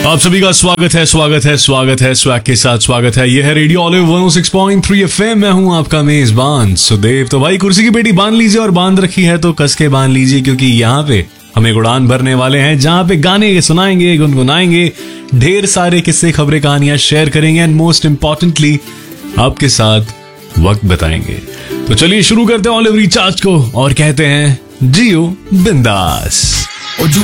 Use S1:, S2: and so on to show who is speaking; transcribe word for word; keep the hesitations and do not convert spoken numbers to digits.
S1: आप सभी का स्वागत है स्वागत है स्वागत है स्वैग के साथ स्वागत है। यह है रेडियो ऑलिव वन ओ सिक्स पॉइंट थ्री एफएम। मैं हूं आपका मेजबान सुदेव। तो भाई कुर्सी की पेटी बांध लीजिए और बांध रखी है तो कस के बांध लीजिए, क्योंकि यहाँ पे हम एक उड़ान भरने वाले हैं जहां पे गाने सुनाएंगे, गुनगुनाएंगे, ढेर सारे किस्से खबरें कहानियां शेयर करेंगे एंड मोस्ट इंपॉर्टेंटली आपके साथ वक्त बताएंगे। तो चलिए शुरू करते हैं ऑलिव रिचार्ज को और कहते हैं जियो बिंदास।